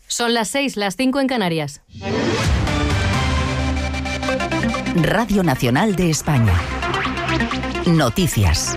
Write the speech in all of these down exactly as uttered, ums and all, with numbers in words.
Son las seis, las cinco en Canarias. Radio Nacional de España. Noticias.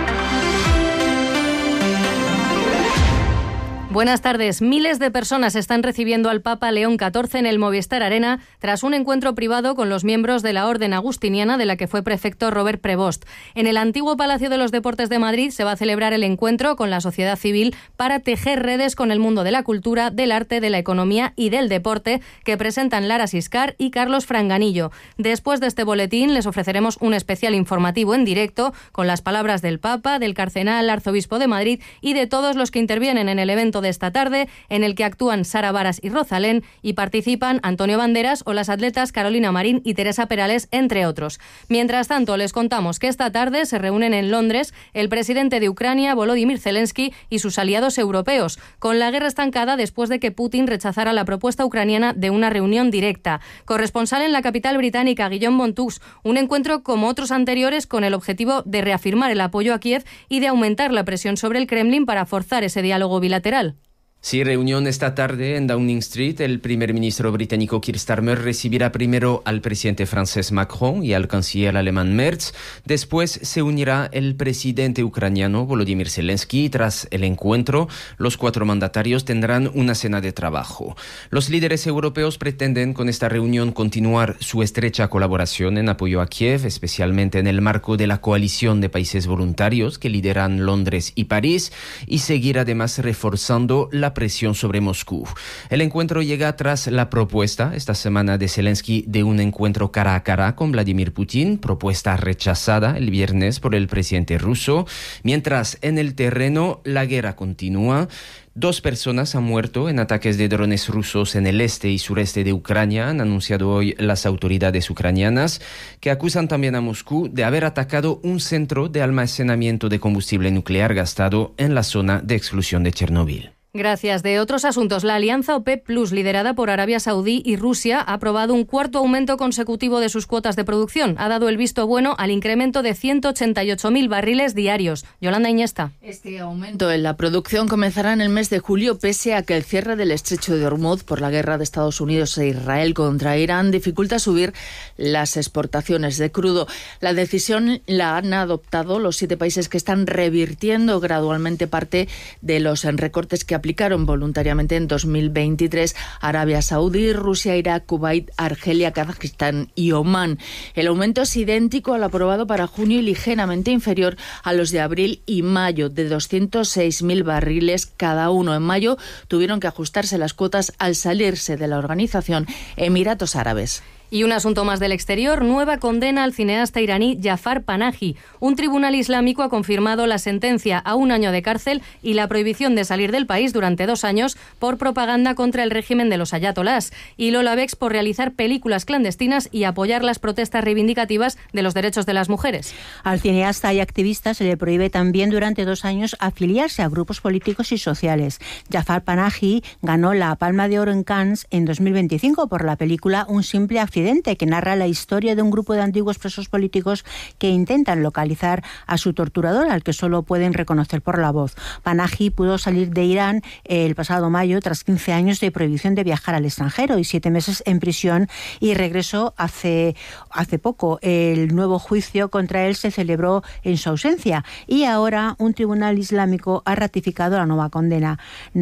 Buenas tardes. Miles de personas están recibiendo al Papa León catorce en el Movistar Arena tras un encuentro privado con los miembros de la Orden Agustiniana de la que fue prefecto Robert Prevost. En el antiguo Palacio de los Deportes de Madrid se va a celebrar el encuentro con la sociedad civil para tejer redes con el mundo de la cultura, del arte, de la economía y del deporte que presentan Lara Siscar y Carlos Franganillo. Después de este boletín les ofreceremos un especial informativo en directo con las palabras del Papa, del cardenal arzobispo de Madrid y de todos los que intervienen en el evento de esta tarde, en el que actúan Sara Varas y Rosalén y participan Antonio Banderas o las atletas Carolina Marín y Teresa Perales, entre otros. Mientras tanto, les contamos que esta tarde se reúnen en Londres el presidente de Ucrania, Volodymyr Zelensky, y sus aliados europeos, con la guerra estancada después de que Putin rechazara la propuesta ucraniana de una reunión directa. Corresponsal en la capital británica, Guillaume Montux, un encuentro como otros anteriores con el objetivo de reafirmar el apoyo a Kiev y de aumentar la presión sobre el Kremlin para forzar ese diálogo bilateral. Sí, reunión esta tarde en Downing Street. El primer ministro británico Keir Starmer recibirá primero al presidente francés Macron y al canciller alemán Merz. Después se unirá el presidente ucraniano Volodymyr Zelensky. Tras el encuentro, los cuatro mandatarios tendrán una cena de trabajo. Los líderes europeos pretenden con esta reunión continuar su estrecha colaboración en apoyo a Kiev, especialmente en el marco de la coalición de países voluntarios que lideran Londres y París, y seguir además reforzando la presión sobre Moscú. El encuentro llega tras la propuesta esta semana de Zelensky de un encuentro cara a cara con Vladimir Putin, propuesta rechazada el viernes por el presidente ruso. Mientras en el terreno la guerra continúa. Dos personas han muerto en ataques de drones rusos en el este y sureste de Ucrania, han anunciado hoy las autoridades ucranianas, que acusan también a Moscú de haber atacado un centro de almacenamiento de combustible nuclear gastado en la zona de exclusión de Chernóbil. Gracias. De otros asuntos, la alianza OPEP Plus, liderada por Arabia Saudí y Rusia, ha aprobado un cuarto aumento consecutivo de sus cuotas de producción. Ha dado el visto bueno al incremento de ciento ochenta y ocho mil barriles diarios. Yolanda Iñesta. Este aumento en la producción comenzará en el mes de julio, pese a que el cierre del estrecho de Hormuz por la guerra de Estados Unidos e Israel contra Irán dificulta subir las exportaciones de crudo. La decisión la han adoptado los siete países que están revirtiendo gradualmente parte de los recortes que aplicaron voluntariamente en dos mil veintitrés Arabia Saudí, Rusia, Irak, Kuwait, Argelia, Kazajistán y Omán. El aumento es idéntico al aprobado para junio y ligeramente inferior a los de abril y mayo, de doscientos seis mil barriles cada uno. En mayo tuvieron que ajustarse las cuotas al salirse de la organización Emiratos Árabes. Y un asunto más del exterior, nueva condena al cineasta iraní Jafar Panahi. Un tribunal islámico ha confirmado la sentencia a un año de cárcel y la prohibición de salir del país durante dos años por propaganda contra el régimen de los ayatolás. Y Lola Bex por realizar películas clandestinas y apoyar las protestas reivindicativas de los derechos de las mujeres. Al cineasta y activista se le prohíbe también durante dos años afiliarse a grupos políticos y sociales. Jafar Panahi ganó la Palma de Oro en Cannes en dos mil veinticinco por la película Un simple accidente, que narra la historia de un grupo de antiguos presos políticos que intentan localizar a su torturador, al que solo pueden reconocer por la voz. Panahi pudo salir de Irán el pasado mayo tras quince años de prohibición de viajar al extranjero y siete meses en prisión, y regresó hace, hace poco. El nuevo juicio contra él se celebró en su ausencia y ahora un tribunal islámico ha ratificado la nueva condena.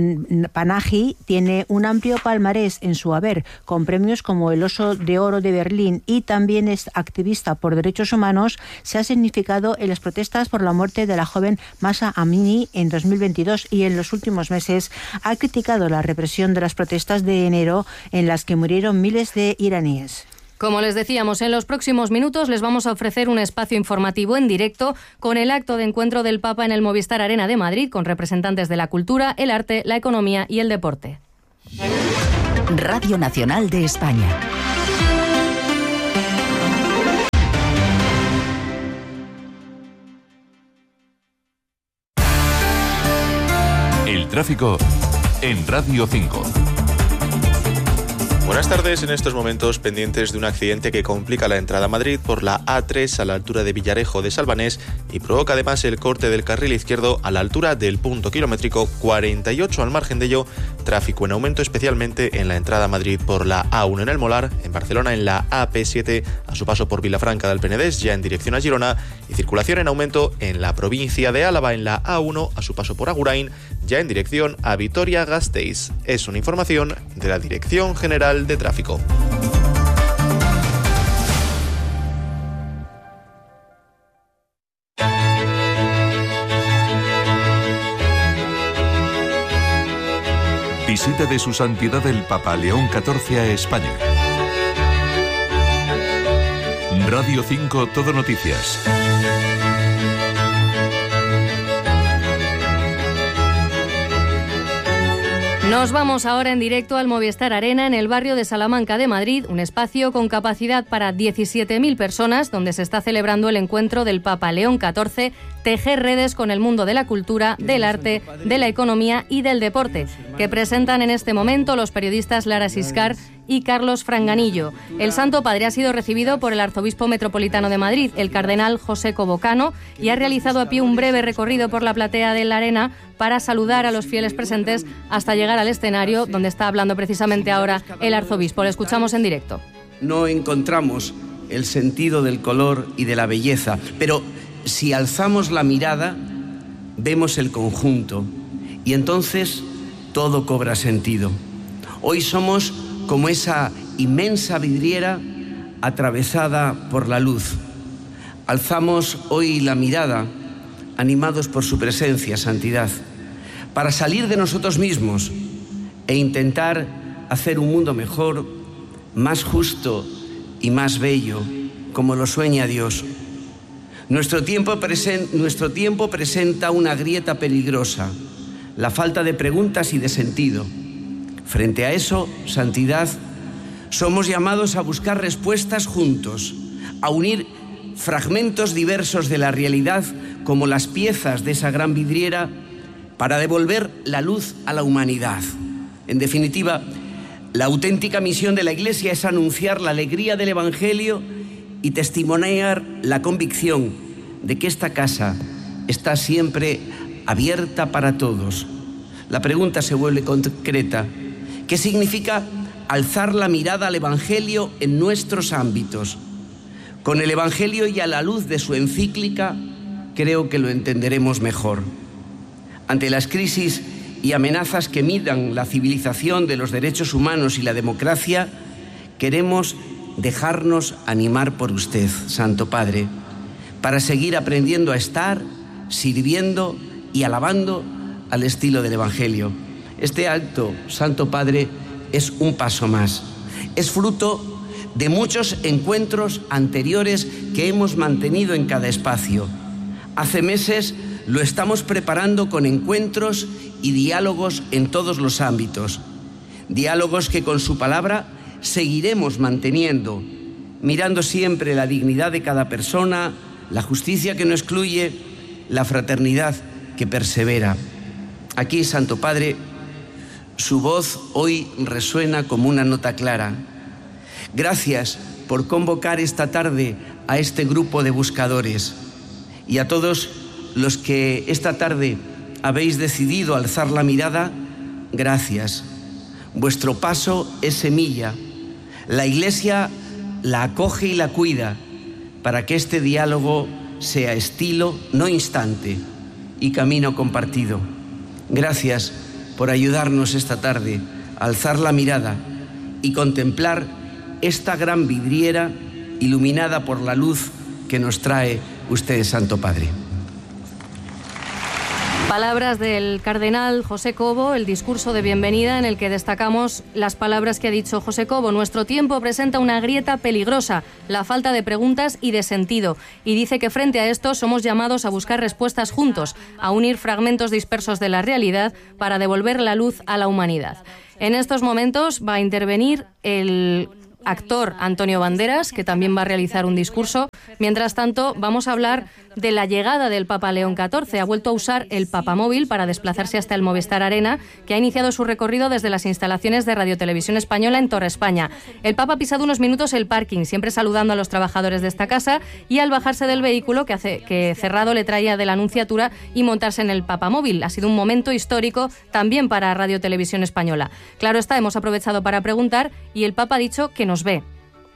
Panahi tiene un amplio palmarés en su haber, con premios como el Oso de Oro de Berlín, y también es activista por derechos humanos. Se ha significado en las protestas por la muerte de la joven Mahsa Amini en dos mil veintidós y en los últimos meses ha criticado la represión de las protestas de enero en las que murieron miles de iraníes. Como les decíamos, en los próximos minutos les vamos a ofrecer un espacio informativo en directo con el acto de encuentro del Papa en el Movistar Arena de Madrid, con representantes de la cultura, el arte, la economía y el deporte. Radio Nacional de España. El tráfico en Radio cinco. Buenas tardes. En estos momentos pendientes de un accidente que complica la entrada a Madrid por la A tres a la altura de Villarejo de Salvanés y provoca además el corte del carril izquierdo a la altura del punto kilométrico cuarenta y ocho. Al margen de ello, tráfico en aumento especialmente en la entrada a Madrid por la A uno en El Molar, en Barcelona en la A P siete a su paso por Vilafranca del Penedés ya en dirección a Girona, y circulación en aumento en la provincia de Álava en la A uno a su paso por Agurain ya en dirección a Vitoria-Gasteiz. Es una información de la Dirección General de Tráfico. Visita de su santidad el Papa León catorce a España. Radio cinco Todo Noticias. Nos vamos ahora en directo al Movistar Arena en el barrio de Salamanca de Madrid, un espacio con capacidad para diecisiete mil personas, donde se está celebrando el encuentro del Papa León catorce, Tejer redes con el mundo de la cultura, del arte, de la economía y del deporte, que presentan en este momento los periodistas Lara Siscar y Carlos Franganillo. El Santo Padre ha sido recibido por el Arzobispo Metropolitano de Madrid, el Cardenal José Cobo Cano, y ha realizado a pie un breve recorrido por la platea de la Arena para saludar a los fieles presentes hasta llegar al escenario, donde está hablando precisamente ahora el Arzobispo. Le escuchamos en directo. No encontramos el sentido del color y de la belleza, pero si alzamos la mirada, vemos el conjunto y entonces todo cobra sentido. Hoy somos como esa inmensa vidriera atravesada por la luz. Alzamos hoy la mirada, animados por su presencia, santidad, para salir de nosotros mismos e intentar hacer un mundo mejor, más justo y más bello, como lo sueña Dios. Nuestro tiempo, presen- nuestro tiempo presenta una grieta peligrosa, la falta de preguntas y de sentido. Frente a eso, santidad, somos llamados a buscar respuestas juntos, a unir fragmentos diversos de la realidad como las piezas de esa gran vidriera para devolver la luz a la humanidad. En definitiva, la auténtica misión de la Iglesia es anunciar la alegría del Evangelio y testimoniar la convicción de que esta casa está siempre abierta para todos. La pregunta se vuelve concreta. ¿Qué significa alzar la mirada al Evangelio en nuestros ámbitos? Con el Evangelio y a la luz de su encíclica, creo que lo entenderemos mejor. Ante las crisis y amenazas que midan la civilización de los derechos humanos y la democracia, queremos dejarnos animar por usted, Santo Padre, para seguir aprendiendo a estar, sirviendo y alabando al estilo del Evangelio. Este acto, Santo Padre, es un paso más. Es fruto de muchos encuentros anteriores que hemos mantenido en cada espacio. Hace meses lo estamos preparando con encuentros y diálogos en todos los ámbitos. Diálogos que con su palabra seguiremos manteniendo, mirando siempre la dignidad de cada persona, la justicia que no excluye, la fraternidad que persevera. Aquí, Santo Padre, su voz hoy resuena como una nota clara. Gracias por convocar esta tarde a este grupo de buscadores y a todos los que esta tarde habéis decidido alzar la mirada, gracias. Vuestro paso es semilla. La Iglesia la acoge y la cuida para que este diálogo sea estilo, no instante, y camino compartido. Gracias por ayudarnos esta tarde a alzar la mirada y contemplar esta gran vidriera iluminada por la luz que nos trae usted, Santo Padre. Palabras del cardenal José Cobo, el discurso de bienvenida en el que destacamos las palabras que ha dicho José Cobo. Nuestro tiempo presenta una grieta peligrosa, la falta de preguntas y de sentido. Y dice que frente a esto somos llamados a buscar respuestas juntos, a unir fragmentos dispersos de la realidad para devolver la luz a la humanidad. En estos momentos va a intervenir el actor Antonio Banderas, que también va a realizar un discurso. Mientras tanto, vamos a hablar de la llegada del Papa León catorce. Ha vuelto a usar el papamóvil para desplazarse hasta el Movistar Arena, que ha iniciado su recorrido desde las instalaciones de Radio Televisión Española en Torre España. El Papa ha pisado unos minutos el parking, siempre saludando a los trabajadores de esta casa, y al bajarse del vehículo que, hace, que cerrado le traía de la Anunciatura y montarse en el papamóvil. Ha sido un momento histórico también para Radio Televisión Española. Claro está, hemos aprovechado para preguntar y el Papa ha dicho que nos ve.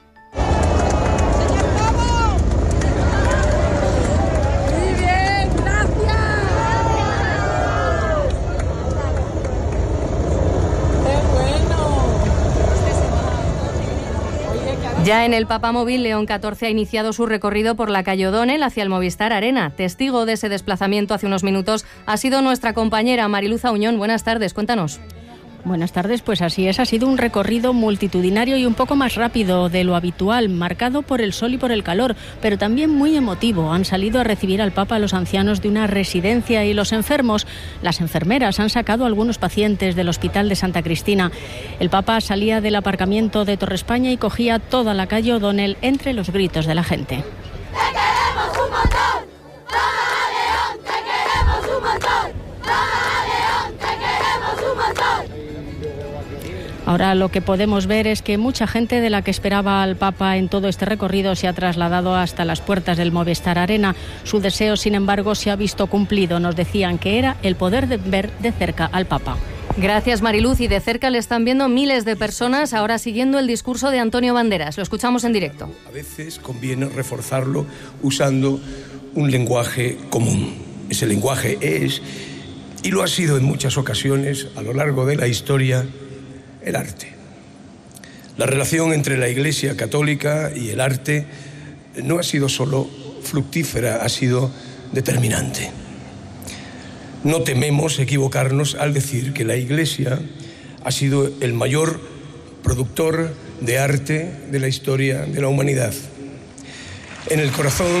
Ya en el papamóvil, León catorce ha iniciado su recorrido por la calle O'Donnell hacia el Movistar Arena. Testigo de ese desplazamiento hace unos minutos ha sido nuestra compañera Mariluz Auñón. Buenas tardes, cuéntanos. Buenas tardes, pues así es, ha sido un recorrido multitudinario y un poco más rápido de lo habitual, marcado por el sol y por el calor, pero también muy emotivo. Han salido a recibir al Papa a los ancianos de una residencia y los enfermos. Las enfermeras han sacado a algunos pacientes del Hospital de Santa Cristina. El Papa salía del aparcamiento de Torre España y cogía toda la calle O'Donnell entre los gritos de la gente. ¡Te queremos un montón! ¡Toma, León! ¡Te queremos un montón! ¡Toma, León! ¡Te queremos un montón! Ahora lo que podemos ver es que mucha gente de la que esperaba al Papa en todo este recorrido se ha trasladado hasta las puertas del Movistar Arena. Su deseo, sin embargo, se ha visto cumplido. Nos decían que era el poder de ver de cerca al Papa. Gracias, Mariluz. Y de cerca le están viendo miles de personas ahora siguiendo el discurso de Antonio Banderas. Lo escuchamos en directo. A veces conviene reforzarlo usando un lenguaje común. Ese lenguaje es, y lo ha sido en muchas ocasiones a lo largo de la historia, el arte. La relación entre la Iglesia católica y el arte no ha sido solo fructífera, ha sido determinante. No tememos equivocarnos al decir que la Iglesia ha sido el mayor productor de arte de la historia de la humanidad. En el corazón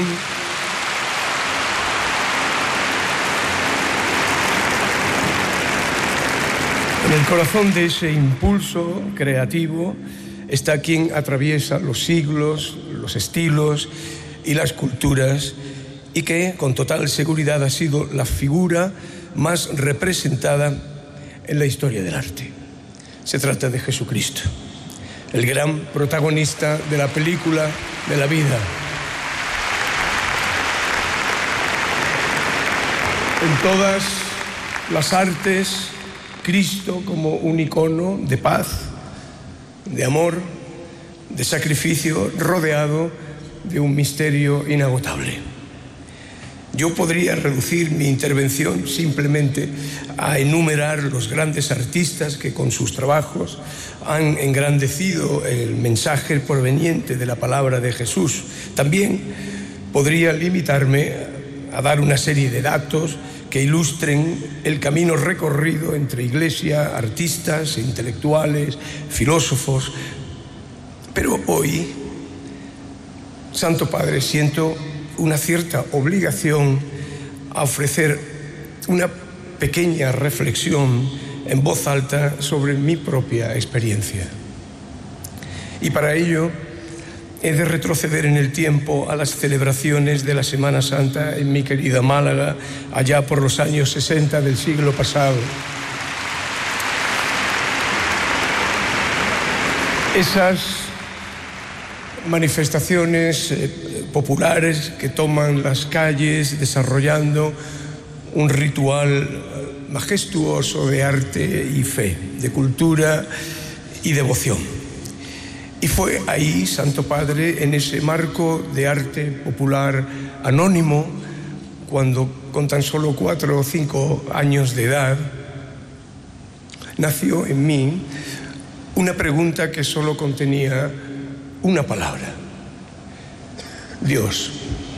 En el corazón de ese impulso creativo está quien atraviesa los siglos, los estilos y las culturas y que con total seguridad ha sido la figura más representada en la historia del arte. Se trata de Jesucristo, el gran protagonista de la película de la vida. En todas las artes, Cristo como un icono de paz, de amor, de sacrificio, rodeado de un misterio inagotable. Yo podría reducir mi intervención simplemente a enumerar los grandes artistas que con sus trabajos han engrandecido el mensaje proveniente de la palabra de Jesús. También podría limitarme a dar una serie de datos que ilustren el camino recorrido entre iglesia, artistas, intelectuales, filósofos. Pero hoy, Santo Padre, siento una cierta obligación a ofrecer una pequeña reflexión en voz alta sobre mi propia experiencia. Y para ello he de retroceder en el tiempo a las celebraciones de la Semana Santa en mi querida Málaga, allá por los años sesenta del siglo pasado. Esas manifestaciones eh, populares que toman las calles desarrollando un ritual majestuoso de arte y fe, de cultura y devoción. Y fue ahí, Santo Padre, en ese marco de arte popular anónimo, cuando con tan solo cuatro o cinco años de edad, nació en mí una pregunta que solo contenía una palabra: Dios.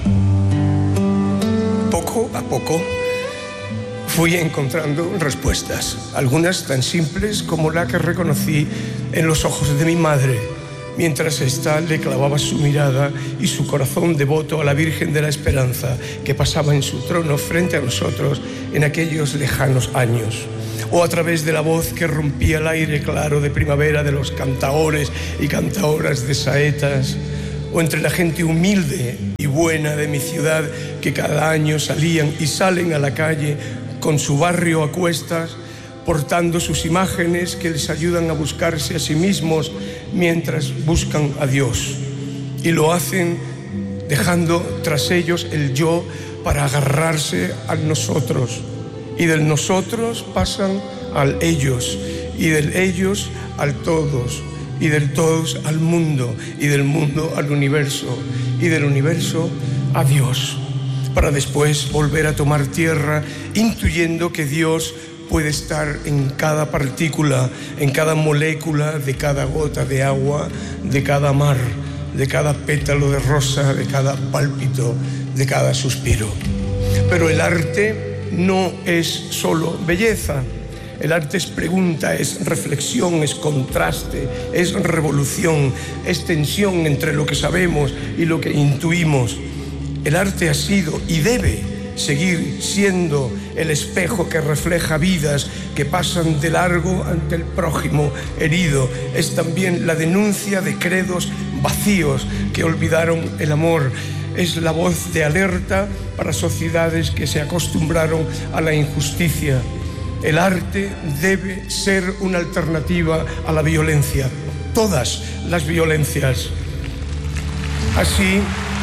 Poco a poco fui encontrando respuestas, algunas tan simples como la que reconocí en los ojos de mi madre, mientras ésta le clavaba su mirada y su corazón devoto a la Virgen de la Esperanza que pasaba en su trono frente a nosotros en aquellos lejanos años. o a través de la voz que rompía el aire claro de primavera de los cantaores y cantaoras de saetas, o entre la gente humilde y buena de mi ciudad que cada año salían y salen a la calle con su barrio a cuestas, portando sus imágenes que les ayudan a buscarse a sí mismos mientras buscan a Dios. Y lo hacen dejando tras ellos el yo para agarrarse al nosotros. Y del nosotros pasan al ellos, y del ellos al todos, y del todos al mundo, y del mundo al universo, y del universo a Dios, para después volver a tomar tierra, intuyendo que Dios puede estar en cada partícula, en cada molécula de cada gota de agua, de cada mar, de cada pétalo de rosa, de cada pálpito, de cada suspiro. Pero el arte no es solo belleza. El arte es pregunta, es reflexión, es contraste, es revolución, es tensión entre lo que sabemos y lo que intuimos. El arte ha sido y debe seguir siendo el espejo que refleja vidas que pasan de largo ante el prójimo herido. Es también la denuncia de credos vacíos que olvidaron el amor. Es la voz de alerta para sociedades que se acostumbraron a la injusticia. El arte debe ser una alternativa a la violencia, todas las violencias. Así,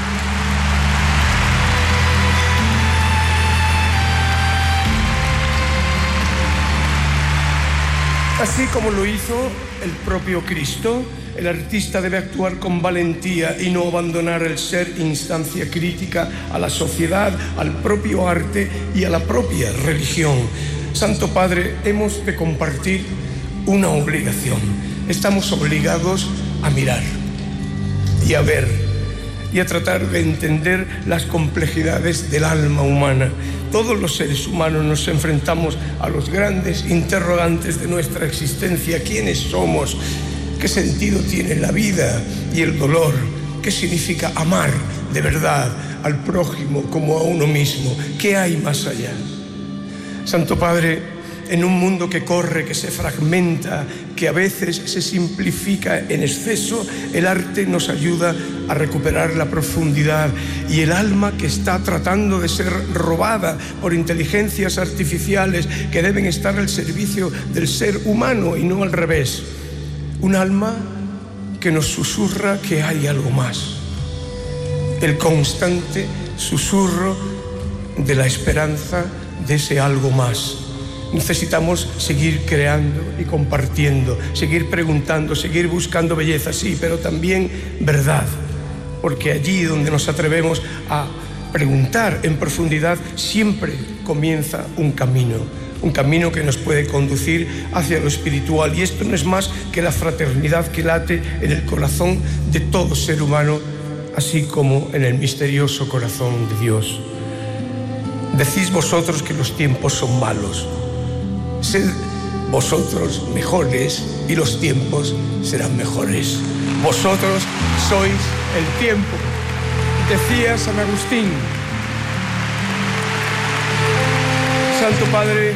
así como lo hizo el propio Cristo, el artista debe actuar con valentía y no abandonar el ser instancia crítica a la sociedad, al propio arte y a la propia religión. Santo Padre, hemos de compartir una obligación. Estamos obligados a mirar y a ver y a tratar de entender las complejidades del alma humana. Todos los seres humanos nos enfrentamos a los grandes interrogantes de nuestra existencia. ¿Quiénes somos? ¿Qué sentido tiene la vida y el dolor? ¿Qué significa amar de verdad al prójimo como a uno mismo? ¿Qué hay más allá? Santo Padre, en un mundo que corre, que se fragmenta, que a veces se simplifica en exceso, el arte nos ayuda a recuperar la profundidad, y el alma que está tratando de ser robada por inteligencias artificiales que deben estar al servicio del ser humano y no al revés. Un alma que nos susurra que hay algo más. El constante susurro de la esperanza de ese algo más. Necesitamos seguir creando y compartiendo, seguir preguntando, seguir buscando belleza, sí, pero también verdad, porque allí donde nos atrevemos a preguntar en profundidad siempre comienza un camino, un camino que nos puede conducir hacia lo espiritual, y esto no es más que la fraternidad que late en el corazón de todo ser humano, así como en el misterioso corazón de Dios. Decís vosotros que los tiempos son malos. Sed vosotros mejores y los tiempos serán mejores. Vosotros sois el tiempo, decía San Agustín. Santo Padre,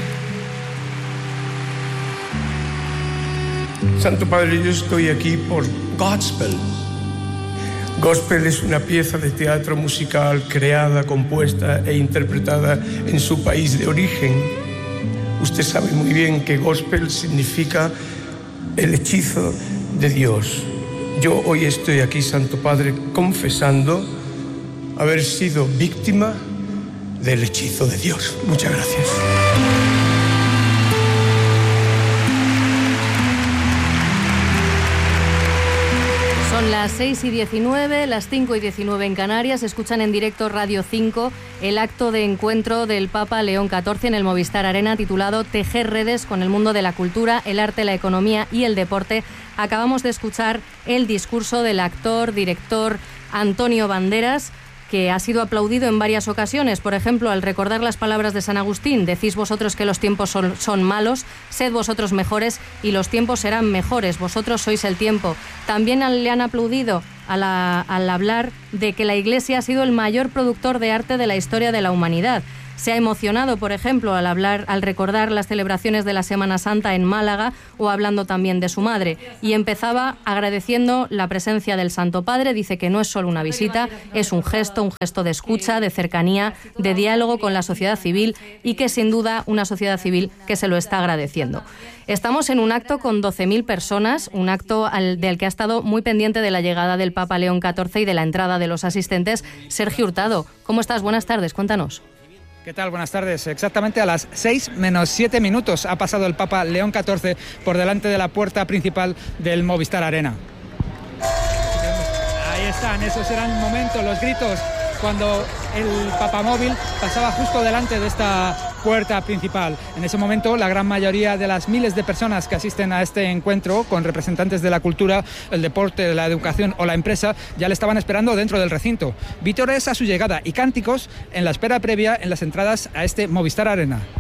Santo Padre, yo estoy aquí por Godspell. Gospel es una pieza de teatro musical creada, compuesta e interpretada en su país de origen. Usted sabe muy bien que gospel significa el hechizo de Dios. Yo hoy estoy aquí, Santo Padre, confesando haber sido víctima del hechizo de Dios. Muchas gracias. Son las seis y diecinueve, las cinco y diecinueve en Canarias. Escuchan en directo Radio cinco el acto de encuentro del Papa León catorce en el Movistar Arena, titulado Tejer redes con el mundo de la cultura, el arte, la economía y el deporte. Acabamos de escuchar el discurso del actor, director Antonio Banderas, que ha sido aplaudido en varias ocasiones. Por ejemplo, al recordar las palabras de San Agustín: decís vosotros que los tiempos son, son malos, sed vosotros mejores y los tiempos serán mejores, vosotros sois el tiempo. También le han aplaudido a la, al hablar de que la Iglesia ha sido el mayor productor de arte de la historia de la humanidad. Se ha emocionado, por ejemplo, al hablar, al recordar las celebraciones de la Semana Santa en Málaga o hablando también de su madre. Y empezaba agradeciendo la presencia del Santo Padre. Dice que no es solo una visita, es un gesto, un gesto de escucha, de cercanía, de diálogo con la sociedad civil y que sin duda una sociedad civil que se lo está agradeciendo. Estamos en un acto con doce mil personas, un acto al, del que ha estado muy pendiente de la llegada del Papa León catorce y de la entrada de los asistentes. Sergio Hurtado, ¿cómo estás? Buenas tardes, cuéntanos. ¿Qué tal? Buenas tardes. Exactamente a las seis menos siete minutos ha pasado el Papa León catorce por delante de la puerta principal del Movistar Arena. Ahí están, esos eran momentos, los gritos, cuando el papamóvil pasaba justo delante de esta puerta principal. En ese momento, la gran mayoría de las miles de personas que asisten a este encuentro con representantes de la cultura, el deporte, la educación o la empresa ya le estaban esperando dentro del recinto. Vítores a su llegada y cánticos en la espera previa en las entradas a este Movistar Arena.